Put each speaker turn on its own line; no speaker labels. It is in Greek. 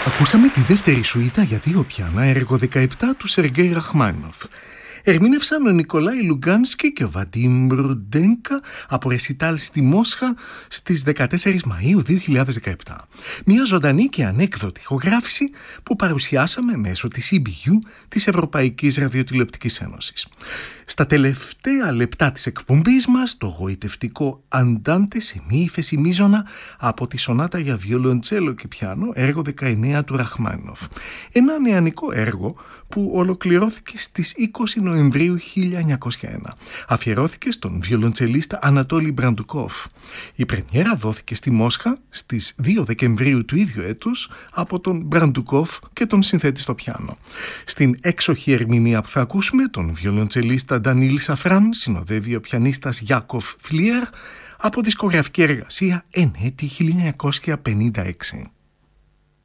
Ακούσαμε τη δεύτερη σουίτα για δύο πιάνα, έργο 17 του Σεργέη Ραχμάνινοφ. Ερμήνευσαν ο Νικολάη Λουγκάνσκι και ο Βαντίμ Ρουντένκα από ρεσιτάλ στη Μόσχα στις 14 Μαΐου 2017. Μια ζωντανή και ανέκδοτη ηχογράφηση που παρουσιάσαμε μέσω της EBU, της Ευρωπαϊκής Ραδιοτηλεοπτικής Ένωσης. Στα τελευταία λεπτά της εκπομπής μας, το γοητευτικό Αντάντε σε μη ύφεση μείζωνα από τη σονάτα για βιολοντσέλο και πιάνο, έργο 19 του Ραχμάνινοφ. Ένα νεανικό έργο που ολοκληρώθηκε στις 20 Νοεμβρίου 1901. Αφιερώθηκε στον βιολοντσελίστα Ανατόλη Μπραντουκόφ. Η πρεμιέρα δόθηκε στη Μόσχα στις 2 Δεκεμβρίου του ίδιου έτους από τον Μπραντουκόφ και τον συνθέτη στο πιάνο. Στην έξοχη ερμηνεία που θα ακούσουμε, τον βιολοντσελίστα Ντανίλ Σαφράν συνοδεύει ο πιανίστας Γιάκοφ Φλιέρ από δισκογραφική εργασία εν έτη 1956.